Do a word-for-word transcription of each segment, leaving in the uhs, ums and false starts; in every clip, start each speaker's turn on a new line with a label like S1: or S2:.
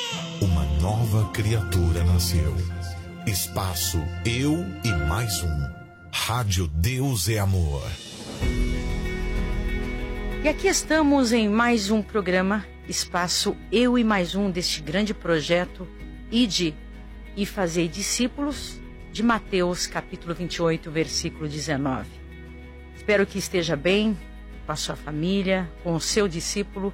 S1: Uma nova criatura nasceu. Espaço Eu e Mais Um. Rádio Deus é Amor.
S2: E aqui estamos em mais um programa, Espaço Eu e Mais Um, deste grande projeto Ide e Fazei Discípulos, de Mateus capítulo vinte e oito, versículo dezenove. Espero que esteja bem com a sua família, com o seu discípulo,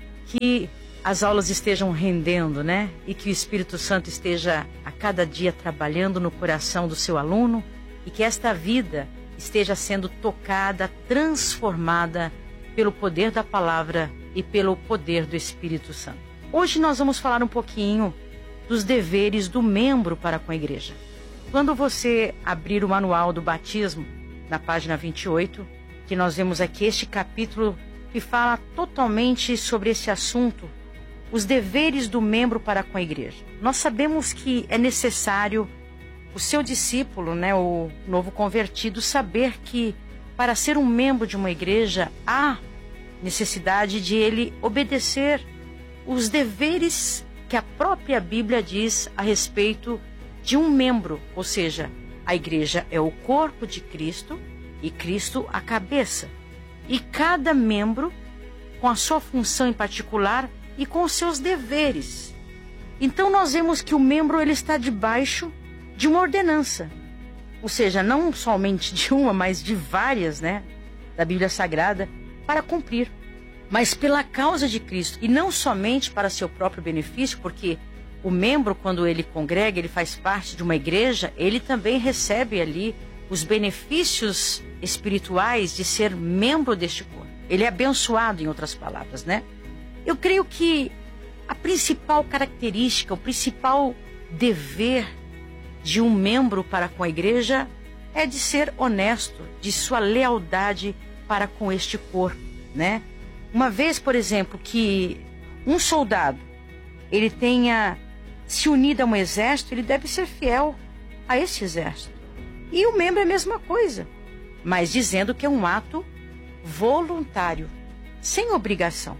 S2: que as aulas estejam rendendo, né? E que o Espírito Santo esteja a cada dia trabalhando no coração do seu aluno e que esta vida esteja sendo tocada, transformada pelo poder da palavra e pelo poder do Espírito Santo. Hoje nós vamos falar um pouquinho dos deveres do membro para com a igreja. Quando você abrir o manual do batismo, na página vinte e oito, que nós vemos aqui este capítulo que fala totalmente sobre esse assunto, os deveres do membro para com a igreja. Nós sabemos que é necessário o seu discípulo, né, o novo convertido, saber que para ser um membro de uma igreja há necessidade de ele obedecer os deveres que a própria Bíblia diz a respeito de um membro, ou seja, a igreja é o corpo de Cristo e Cristo a cabeça. E cada membro com a sua função em particular e com os seus deveres. Então nós vemos que o membro ele está debaixo de uma ordenança, ou seja, não somente de uma, mas de várias, né, da Bíblia Sagrada, para cumprir, mas pela causa de Cristo e não somente para seu próprio benefício, porque o membro, quando ele congrega, ele faz parte de uma igreja, ele também recebe ali os benefícios espirituais de ser membro deste corpo. Ele é abençoado, em outras palavras, né? Eu creio que a principal característica, o principal dever de um membro para com a igreja é de ser honesto, de sua lealdade para com este corpo, né? Uma vez, por exemplo, que um soldado ele tenha se unido a um exército, ele deve ser fiel a esse exército. E o membro é a mesma coisa, mas dizendo que é um ato voluntário, sem obrigação.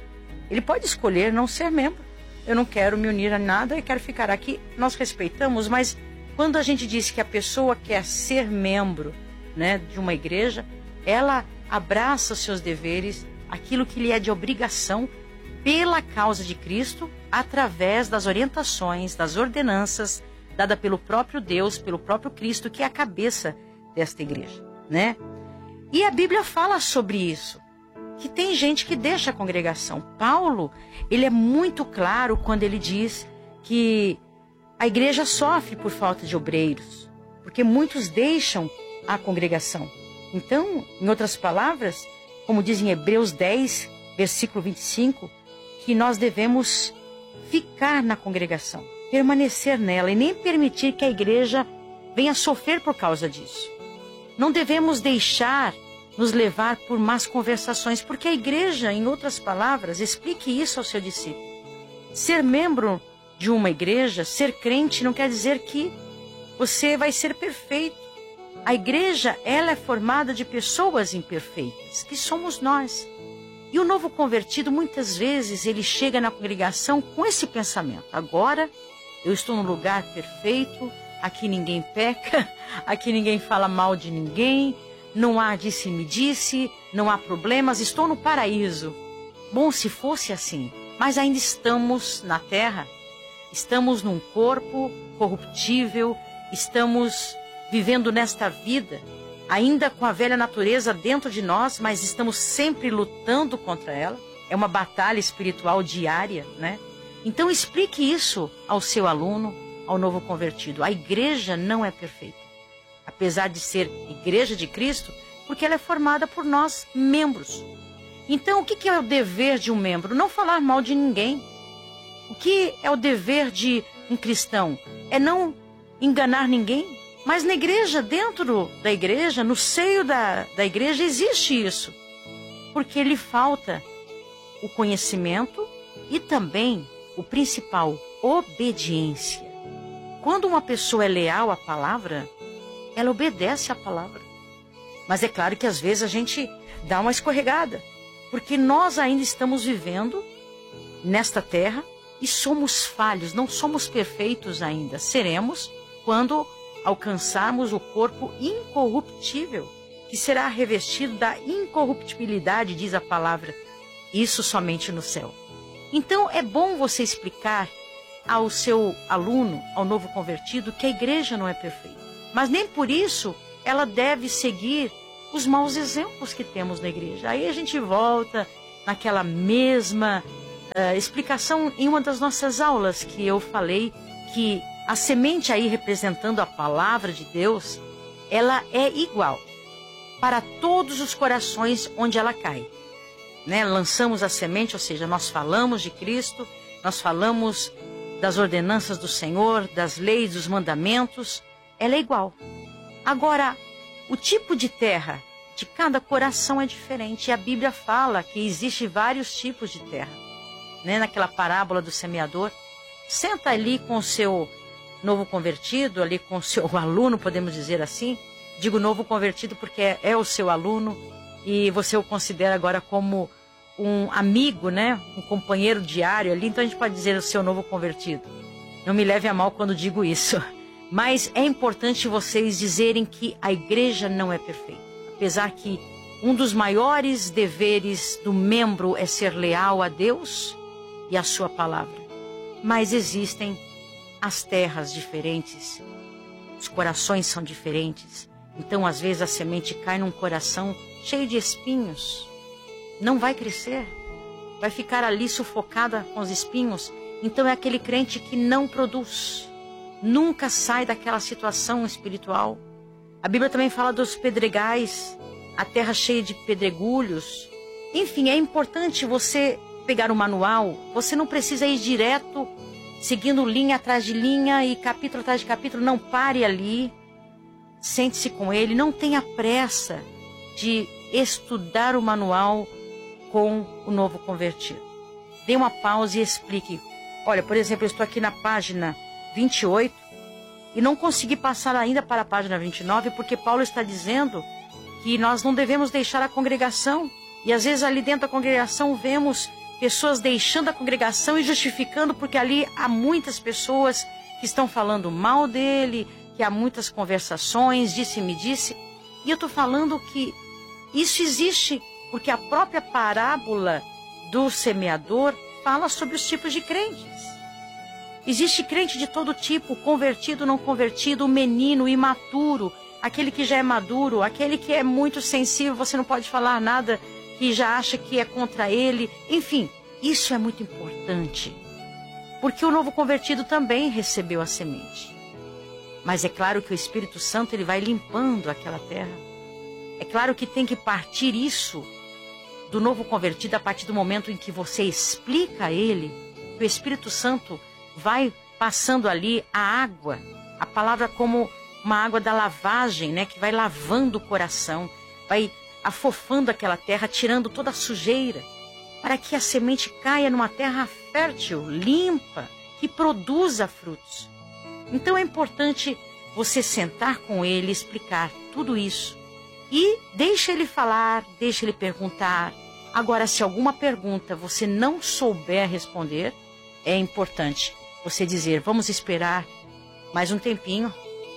S2: Ele pode escolher não ser membro. Eu não quero me unir a nada, eu quero ficar aqui. Nós respeitamos, mas quando a gente diz que a pessoa quer ser membro, né, de uma igreja, ela abraça os seus deveres, aquilo que lhe é de obrigação, pela causa de Cristo, através das orientações, das ordenanças, dada pelo próprio Deus, pelo próprio Cristo, que é a cabeça desta igreja, né? E a Bíblia fala sobre isso, que tem gente que deixa a congregação. Paulo, ele é muito claro quando ele diz que a igreja sofre por falta de obreiros, porque muitos deixam a congregação. Então, em outras palavras, como diz em Hebreus dez, versículo vinte e cinco, que nós devemos ficar na congregação, permanecer nela e nem permitir que a igreja venha sofrer por causa disso. Não devemos deixar nos levar por más conversações, porque a igreja, em outras palavras, explique isso ao seu discípulo. Ser membro de uma igreja, ser crente, não quer dizer que você vai ser perfeito. A igreja, ela é formada de pessoas imperfeitas, que somos nós. E o novo convertido, muitas vezes, ele chega na congregação com esse pensamento. Agora, eu estou num lugar perfeito, aqui ninguém peca, aqui ninguém fala mal de ninguém, não há disse-me-disse, não há problemas, estou no paraíso. Bom, se fosse assim, mas ainda estamos na terra, estamos num corpo corruptível, estamos vivendo nesta vida, ainda com a velha natureza dentro de nós, mas estamos sempre lutando contra ela. É uma batalha espiritual diária, né? Então explique isso ao seu aluno, ao novo convertido. A igreja não é perfeita, apesar de ser igreja de Cristo, porque ela é formada por nós, membros. Então, o que é o dever de um membro? Não falar mal de ninguém. O que é o dever de um cristão? É não enganar ninguém. Mas na igreja, dentro da igreja, no seio da, da igreja, existe isso. Porque lhe falta o conhecimento e também, o principal, obediência. Quando uma pessoa é leal à palavra, ela obedece à palavra. Mas é claro que às vezes a gente dá uma escorregada, porque nós ainda estamos vivendo nesta terra E somos falhos, não somos perfeitos ainda. Seremos quando alcançarmos o corpo incorruptível, que será revestido da incorruptibilidade, diz a palavra. Isso somente no céu. Então é bom você explicar ao seu aluno, ao novo convertido, que a igreja não é perfeita. Mas nem por isso ela deve seguir os maus exemplos que temos na igreja. Aí a gente volta naquela mesma uh, explicação em uma das nossas aulas, que eu falei que a semente aí representando a palavra de Deus, ela é igual para todos os corações onde ela cai. Né? Lançamos a semente, ou seja, nós falamos de Cristo, nós falamos das ordenanças do Senhor, das leis, dos mandamentos, ela é igual. Agora, o tipo de terra de cada coração é diferente. E a Bíblia fala que existe vários tipos de terra. Né? Naquela parábola do semeador, senta ali com o seu novo convertido, ali com o seu aluno, podemos dizer assim. Digo novo convertido porque é, é o seu aluno e você o considera agora como um amigo, né? Um companheiro diário ali. Então a gente pode dizer o seu novo convertido. Não me leve a mal quando digo isso. Mas é importante vocês dizerem que a igreja não é perfeita. Apesar que um dos maiores deveres do membro é ser leal a Deus e a sua palavra. Mas existem as terras diferentes, os corações são diferentes. Então, às vezes, a semente cai num coração cheio de espinhos. Não vai crescer. Vai ficar ali sufocada com os espinhos. Então, é aquele crente que não produz. Nunca sai daquela situação espiritual. A Bíblia também fala dos pedregais, a terra cheia de pedregulhos. Enfim, é importante você pegar o manual. Você não precisa ir direto, seguindo linha atrás de linha e capítulo atrás de capítulo. Não pare ali. Sente-se com ele, não tenha pressa de estudar o manual com o novo convertido. Dê uma pausa e explique. Olha, por exemplo, eu estou aqui na página vinte e oito e não consegui passar ainda para a página vinte e nove porque Paulo está dizendo que nós não devemos deixar a congregação. E às vezes ali dentro da congregação vemos pessoas deixando a congregação e justificando porque ali há muitas pessoas que estão falando mal dele, que há muitas conversações, disse-me disse. E eu estou falando que isso existe porque a própria parábola do semeador fala sobre os tipos de crentes. Existe crente de todo tipo, convertido, não convertido, menino, imaturo, aquele que já é maduro, aquele que é muito sensível, você não pode falar nada, que já acha que é contra ele. Enfim, isso é muito importante, porque o novo convertido também recebeu a semente. Mas é claro que o Espírito Santo ele vai limpando aquela terra. É claro que tem que partir isso do novo convertido a partir do momento em que você explica a ele que o Espírito Santo vai passando ali a água, a palavra como uma água da lavagem, né, que vai lavando o coração, vai afofando aquela terra, tirando toda a sujeira, para que a semente caia numa terra fértil, limpa, que produza frutos. Então é importante você sentar com ele, explicar tudo isso. E deixa ele falar, deixa ele perguntar. Agora, se alguma pergunta você não souber responder, é importante você dizer, vamos esperar mais um tempinho.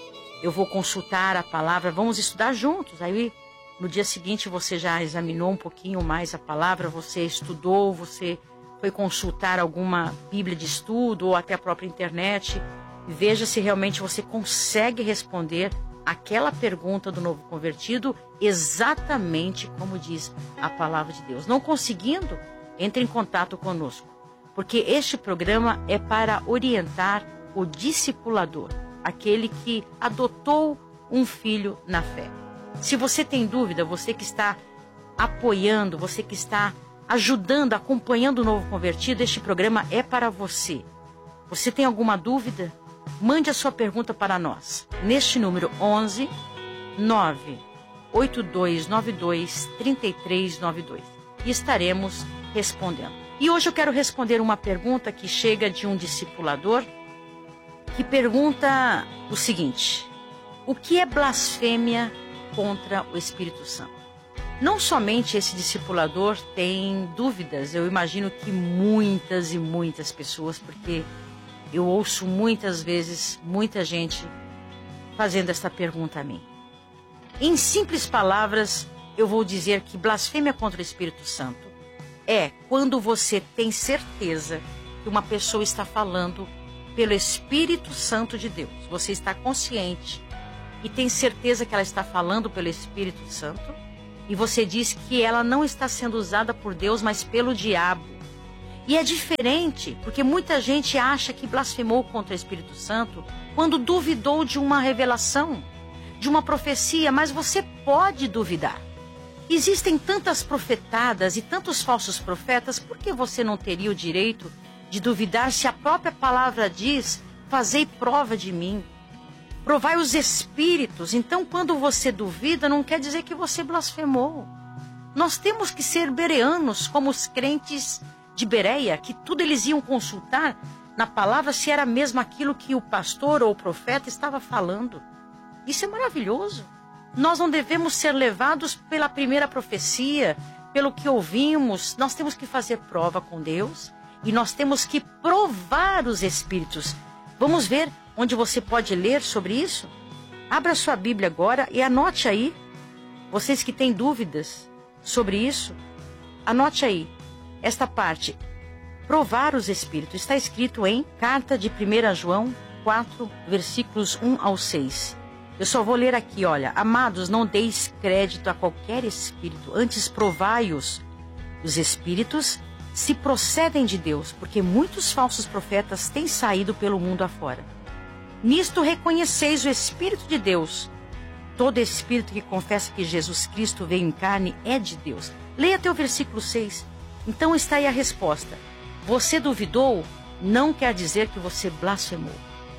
S2: Eu vou consultar a palavra, vamos estudar juntos. Aí, no dia seguinte, você já examinou um pouquinho mais a palavra, você estudou, você foi consultar alguma Bíblia de estudo ou até a própria internet. Veja se realmente você consegue responder aquela pergunta do novo convertido exatamente como diz a palavra de Deus. Não conseguindo, entre em contato conosco, porque este programa é para orientar o discipulador, aquele que adotou um filho na fé. Se você tem dúvida, você que está apoiando, você que está ajudando, acompanhando o novo convertido, este programa é para você. Você tem alguma dúvida? Mande a sua pergunta para nós, neste número onze, nove oito dois nove dois, três três nove dois. E estaremos respondendo. E hoje eu quero responder uma pergunta que chega de um discipulador, que pergunta o seguinte: o que é blasfêmia contra o Espírito Santo? não somente esse discipulador tem dúvidas, eu imagino que muitas e muitas pessoas, porque eu ouço muitas vezes muita gente fazendo esta pergunta a mim. Em simples palavras, eu vou dizer que blasfêmia contra o Espírito Santo é quando você tem certeza que uma pessoa está falando pelo Espírito Santo de Deus. Você está consciente e tem certeza que ela está falando pelo Espírito Santo, e você diz que ela não está sendo usada por Deus, mas pelo diabo. E é diferente, porque muita gente acha que blasfemou contra o Espírito Santo quando duvidou de uma revelação, de uma profecia, mas você pode duvidar. Existem tantas profetadas e tantos falsos profetas, por que você não teria o direito de duvidar se a própria palavra diz: fazei prova de mim, provai os espíritos? Então, quando você duvida, não quer dizer que você blasfemou. Nós temos que ser bereanos, como os crentes de Bereia, que tudo eles iam consultar na palavra se era mesmo aquilo que o pastor ou o profeta estava falando. Isso é maravilhoso. Nós não devemos ser levados pela primeira profecia, pelo que ouvimos. Nós temos que fazer prova com Deus e nós temos que provar os espíritos. Vamos ver onde você pode ler sobre isso? Abra sua Bíblia agora e anote aí. Vocês que têm dúvidas sobre isso, anote aí esta parte. Provar os espíritos. Está escrito em Carta de primeira João quatro, versículos um ao seis. Eu só vou ler aqui, olha. Amados, não deis crédito a qualquer espírito, antes provai-os. Os espíritos se procedem de Deus, porque muitos falsos profetas têm saído pelo mundo afora. Nisto reconheceis o Espírito de Deus. Todo espírito que confessa que Jesus Cristo veio em carne é de Deus. Leia até o versículo seis. Então está aí a resposta. Você duvidou, não quer dizer que você blasfemou.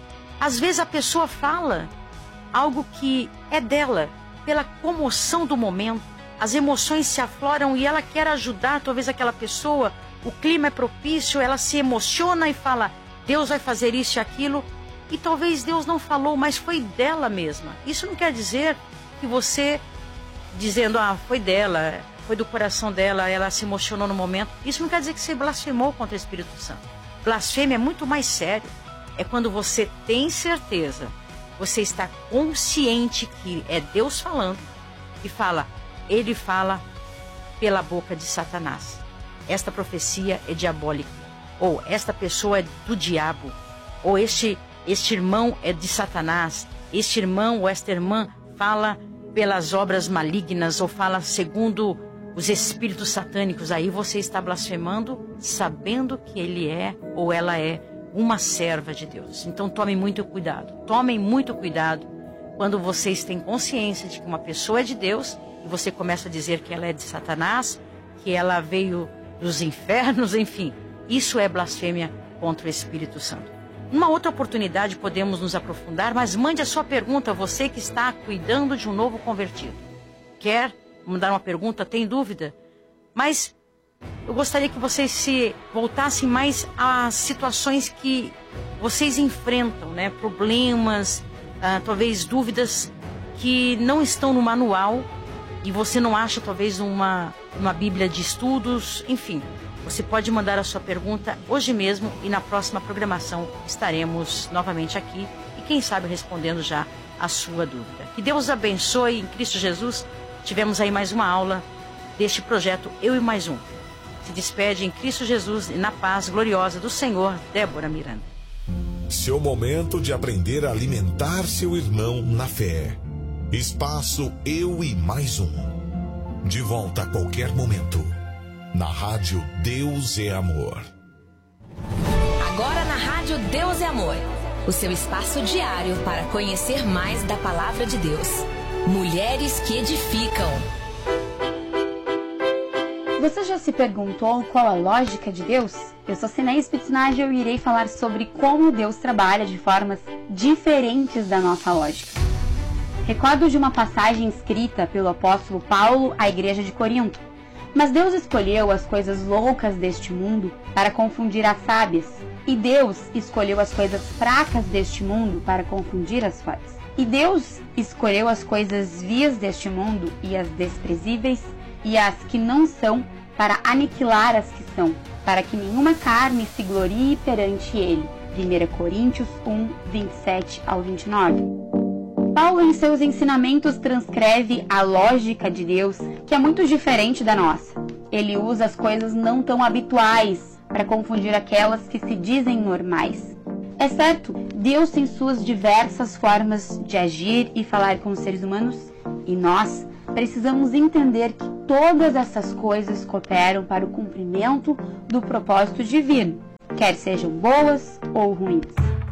S2: Às vezes a pessoa fala algo que é dela, pela comoção do momento. As emoções se afloram e ela quer ajudar talvez aquela pessoa. O clima é propício, ela se emociona e fala: Deus vai fazer isso e aquilo. E talvez Deus não falou, mas foi dela mesma. Isso não quer dizer que você, dizendo, ah, foi dela, foi do coração dela, ela se emocionou no momento. Isso não quer dizer que você blasfemou contra o Espírito Santo. Blasfêmia é muito mais sério. É quando você tem certeza, você está consciente que é Deus falando e fala, ele fala pela boca de Satanás. Esta profecia é diabólica. Ou esta pessoa é do diabo. Ou este... Este irmão é de Satanás, este irmão ou esta irmã fala pelas obras malignas ou fala segundo os espíritos satânicos. Aí você está blasfemando sabendo que ele é ou ela é uma serva de Deus. Então tome muito cuidado, tomem muito cuidado quando vocês têm consciência de que uma pessoa é de Deus e você começa a dizer que ela é de Satanás, que ela veio dos infernos, enfim. Isso é blasfêmia contra o Espírito Santo. Numa outra oportunidade podemos nos aprofundar, mas mande a sua pergunta, você que está cuidando de um novo convertido. Quer mandar uma pergunta? Tem dúvida? Mas eu gostaria que vocês se voltassem mais às situações que vocês enfrentam, né? Problemas, ah, talvez dúvidas que não estão no manual e você não acha talvez uma, uma Bíblia de estudos, enfim. Você pode mandar a sua pergunta hoje mesmo e na próxima programação estaremos novamente aqui e quem sabe respondendo já a sua dúvida. Que Deus abençoe em Cristo Jesus. Tivemos aí mais uma aula deste projeto Eu e Mais Um. Se despede em Cristo Jesus e na paz gloriosa do Senhor, Débora Miranda.
S1: Seu momento de aprender a alimentar seu irmão na fé. Espaço Eu e Mais Um. De volta a qualquer momento. Na Rádio Deus é Amor.
S3: Agora na Rádio Deus é Amor. O seu espaço diário para conhecer mais da Palavra de Deus. Mulheres que edificam.
S4: Você já se perguntou qual a lógica de Deus? Eu sou Sinéia Spitznagel e eu irei falar sobre como Deus trabalha de formas diferentes da nossa lógica. Recordo de uma passagem escrita pelo apóstolo Paulo à igreja de Corinto. Mas Deus escolheu as coisas loucas deste mundo para confundir as sábias. E Deus escolheu as coisas fracas deste mundo para confundir as fortes. E Deus escolheu as coisas vias deste mundo e as desprezíveis e as que não são, para aniquilar as que são, para que nenhuma carne se glorie perante ele. primeira Coríntios um, vinte e sete ao vinte e nove. Paulo, em seus ensinamentos, transcreve a lógica de Deus, que é muito diferente da nossa. Ele usa as coisas não tão habituais para confundir aquelas que se dizem normais. É certo, Deus tem suas diversas formas de agir e falar com os seres humanos, e nós precisamos entender que todas essas coisas cooperam para o cumprimento do propósito divino, quer sejam boas ou ruins.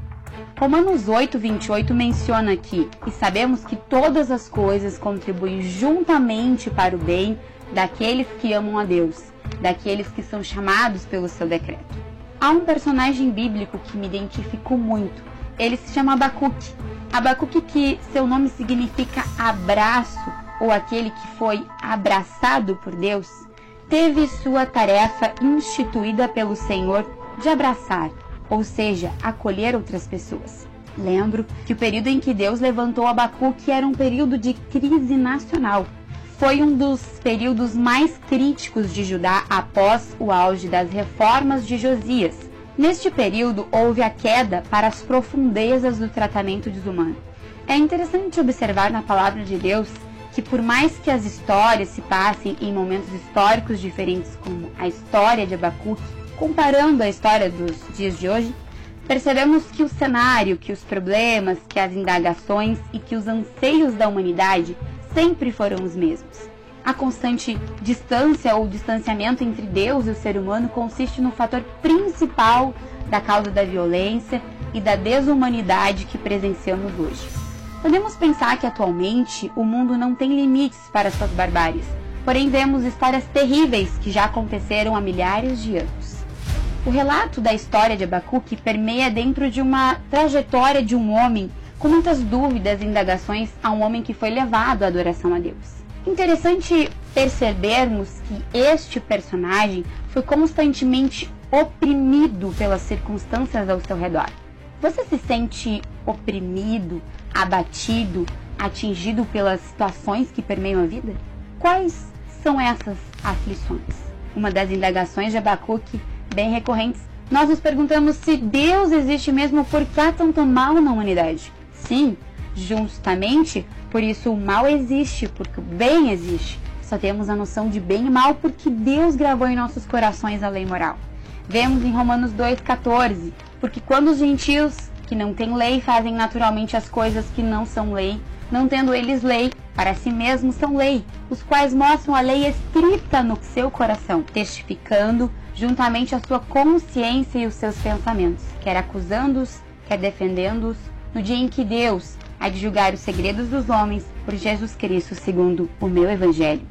S4: Romanos oito, vinte e oito menciona aqui: e sabemos que todas as coisas contribuem juntamente para o bem daqueles que amam a Deus, daqueles que são chamados pelo seu decreto. Há um personagem bíblico que me identifico muito. Ele se chama Abacuque. Abacuque, que seu nome significa abraço, ou aquele que foi abraçado por Deus, teve sua tarefa instituída pelo Senhor de abraçar, ou seja, acolher outras pessoas. Lembro que o período em que Deus levantou Abacuque era um período de crise nacional. Foi um dos períodos mais críticos de Judá após o auge das reformas de Josias. Neste período, houve a queda para as profundezas do tratamento desumano. É interessante observar na palavra de Deus que, por mais que as histórias se passem em momentos históricos diferentes, como a história de Abacuque, comparando a história dos dias de hoje, percebemos que o cenário, que os problemas, que as indagações e que os anseios da humanidade sempre foram os mesmos. A constante distância ou distanciamento entre Deus e o ser humano consiste no fator principal da causa da violência e da desumanidade que presenciamos hoje. Podemos pensar que atualmente o mundo não tem limites para suas barbáries, porém vemos histórias terríveis que já aconteceram há milhares de anos. O relato da história de Abacuque permeia dentro de uma trajetória de um homem com muitas dúvidas e indagações a um homem que foi levado à adoração a Deus. Interessante percebermos que este personagem foi constantemente oprimido pelas circunstâncias ao seu redor. Você se sente oprimido, abatido, atingido pelas situações que permeiam a vida? Quais são essas aflições? Uma das indagações de Abacuque, bem recorrentes, nós nos perguntamos se Deus existe mesmo, por que há tanto mal na humanidade. Sim, justamente por isso o mal existe, porque o bem existe. Só temos a noção de bem e mal porque Deus gravou em nossos corações a lei moral. Vemos em Romanos dois, quatorze, porque quando os gentios que não têm lei fazem naturalmente as coisas que não são lei, não tendo eles lei, para si mesmos são lei, os quais mostram a lei escrita no seu coração, testificando juntamente a sua consciência e os seus pensamentos, quer acusando-os, quer defendendo-os, no dia em que Deus há de julgar os segredos dos homens por Jesus Cristo, segundo o meu Evangelho.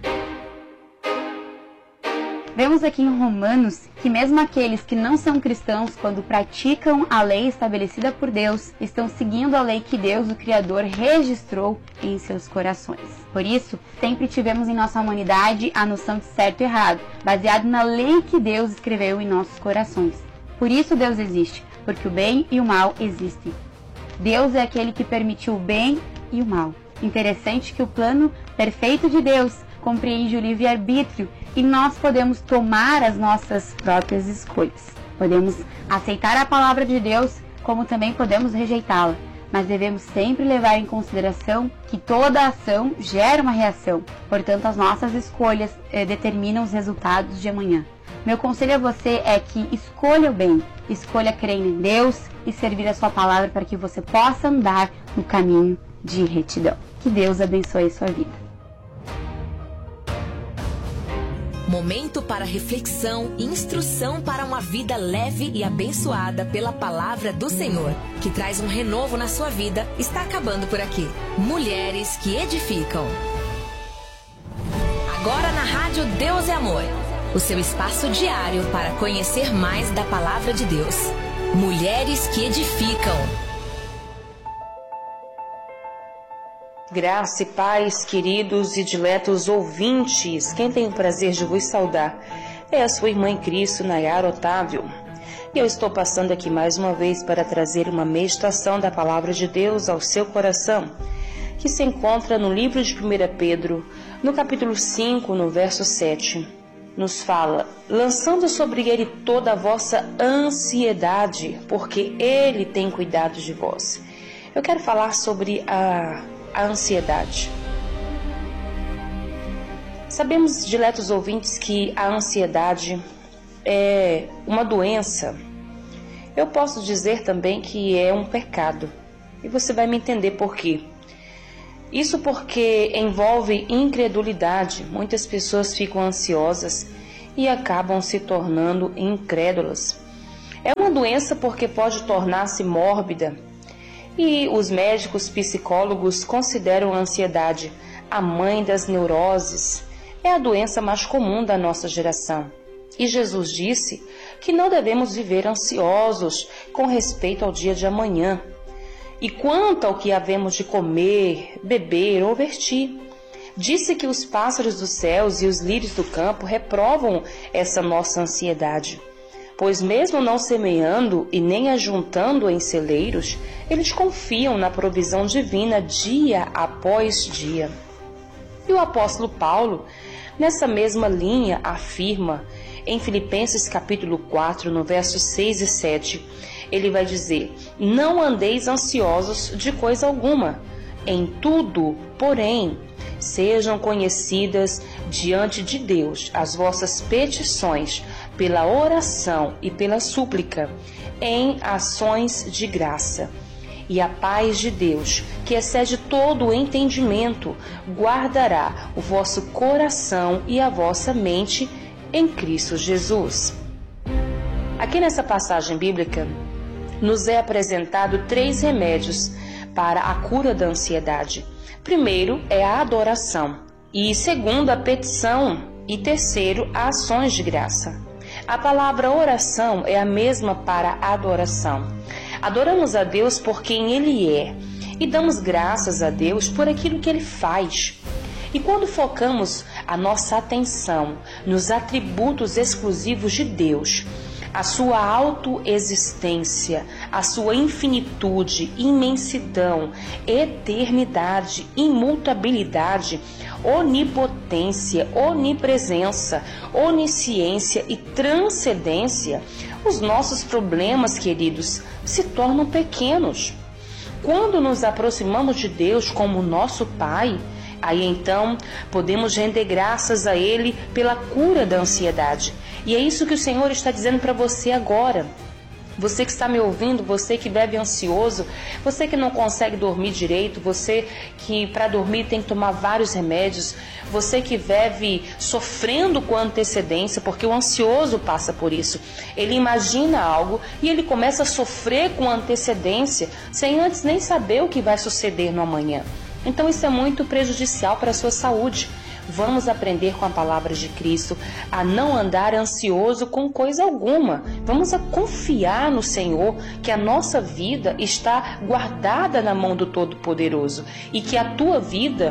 S4: Vemos aqui em Romanos que mesmo aqueles que não são cristãos, quando praticam a lei estabelecida por Deus, estão seguindo a lei que Deus, o Criador, registrou em seus corações. Por isso, sempre tivemos em nossa humanidade a noção de certo e errado, baseado na lei que Deus escreveu em nossos corações. Por isso Deus existe, porque o bem e o mal existem. Deus é aquele que permitiu o bem e o mal. Interessante que o plano perfeito de Deus compreende o livre-arbítrio e nós podemos tomar as nossas próprias escolhas. Podemos aceitar a palavra de Deus, como também podemos rejeitá-la, mas devemos sempre levar em consideração que toda ação gera uma reação. Portanto, as nossas escolhas eh, determinam os resultados de amanhã. Meu conselho a você é que escolha o bem, escolha crer em Deus e servir a sua palavra para que você possa andar no caminho de retidão. Que Deus abençoe a sua vida.
S3: Momento para reflexão e instrução para uma vida leve e abençoada pela palavra do Senhor, que traz um renovo na sua vida, está acabando por aqui. Mulheres que edificam. Agora na Rádio Deus é Amor, o seu espaço diário para conhecer mais da palavra de Deus. Mulheres que edificam.
S5: Graça e paz, queridos e diletos ouvintes, quem tem o prazer de vos saudar é a sua irmã em Cristo, Nayara Otávio. E eu estou passando aqui mais uma vez para trazer uma meditação da Palavra de Deus ao seu coração, que se encontra no livro de primeira Pedro, No capítulo cinco, no verso sete, nos fala: lançando sobre ele toda a vossa ansiedade, porque ele tem cuidado de vós. Eu quero falar sobre a, a ansiedade. Sabemos, diletos ouvintes, que a ansiedade é uma doença. Eu posso dizer também que é um pecado. E você vai me entender por quê. Isso porque envolve incredulidade. Muitas pessoas ficam ansiosas e acabam se tornando incrédulas. É uma doença porque pode tornar-se mórbida. E os médicos psicólogos consideram a ansiedade a mãe das neuroses. É a doença mais comum da nossa geração. E Jesus disse que não devemos viver ansiosos com respeito ao dia de amanhã. E quanto ao que havemos de comer, beber ou vestir, disse que os pássaros dos céus e os lírios do campo reprovam essa nossa ansiedade. Pois mesmo não semeando e nem ajuntando em celeiros, eles confiam na provisão divina dia após dia. E o apóstolo Paulo, nessa mesma linha, afirma em Filipenses capítulo quatro, no versos seis e sete, ele vai dizer: não andeis ansiosos de coisa alguma, em tudo, porém, sejam conhecidas diante de Deus as vossas petições pela oração e pela súplica, em ações de graça. E a paz de Deus, que excede todo o entendimento, guardará o vosso coração e a vossa mente em Cristo Jesus. Aqui nessa passagem bíblica, nos é apresentado três remédios para a cura da ansiedade. Primeiro é a adoração, e segundo a petição, e terceiro, ações de graça. A palavra oração é a mesma para adoração. Adoramos a Deus por quem Ele é e damos graças a Deus por aquilo que Ele faz. E quando focamos a nossa atenção nos atributos exclusivos de Deus, a sua autoexistência, a sua infinitude, imensidão, eternidade, imutabilidade, onipotência, onipresença, onisciência e transcendência, os nossos problemas, queridos, se tornam pequenos. Quando nos aproximamos de Deus como nosso Pai, aí então podemos render graças a Ele pela cura da ansiedade. E é isso que o Senhor está dizendo para você agora. Você que está me ouvindo, você que vive ansioso, você que não consegue dormir direito, você que para dormir tem que tomar vários remédios, você que vive sofrendo com antecedência, porque o ansioso passa por isso. Ele imagina algo e ele começa a sofrer com antecedência, sem antes nem saber o que vai suceder no amanhã. Então isso é muito prejudicial para a sua saúde. Vamos aprender com a palavra de Cristo a não andar ansioso com coisa alguma. Vamos a confiar no Senhor, que a nossa vida está guardada na mão do Todo-Poderoso e que a tua vida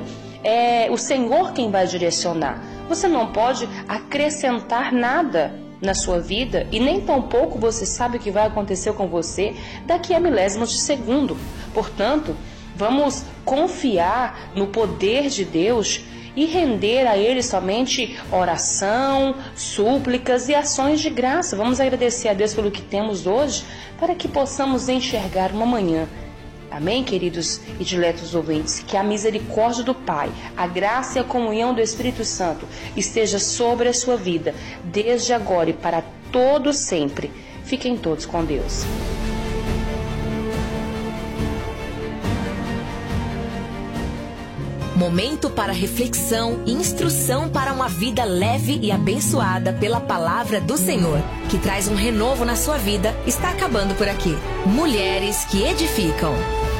S5: é o Senhor quem vai direcionar. Você não pode acrescentar nada na sua vida e nem tampouco você sabe o que vai acontecer com você daqui a milésimos de segundo. Portanto, vamos confiar no poder de Deus e render a Ele somente oração, súplicas e ações de graça. Vamos agradecer a Deus pelo que temos hoje, para que possamos enxergar uma manhã. Amém, queridos e diletos ouvintes? Que a misericórdia do Pai, a graça e a comunhão do Espírito Santo esteja sobre a sua vida, desde agora e para todo sempre. Fiquem todos com Deus.
S3: Momento para reflexão e instrução para uma vida leve e abençoada pela palavra do Senhor, que traz um renovo na sua vida, está acabando por aqui. Mulheres que edificam.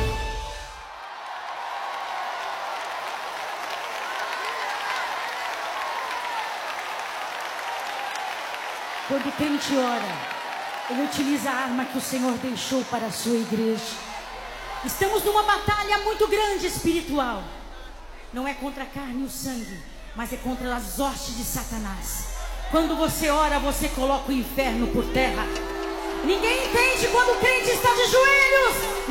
S6: Quando o crente ora, ele utiliza a arma que o Senhor deixou para a sua igreja. Estamos numa batalha muito grande espiritual. Não é contra a carne e o sangue, mas é contra as hostes de Satanás. Quando você ora, você coloca o inferno por terra. Ninguém entende quando o crente está de joelhos.